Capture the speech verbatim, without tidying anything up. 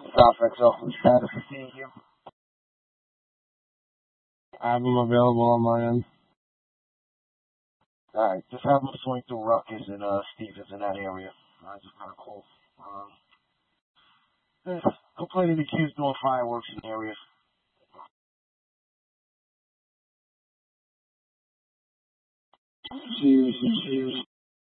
South X L from status of seeing you. I have them available on my end. Alright, just have them swing through Rutgers and uh, Stevens in that area. I just got a call. Um, eh, complaining the kids doing fireworks in the area. Seriously, seriously.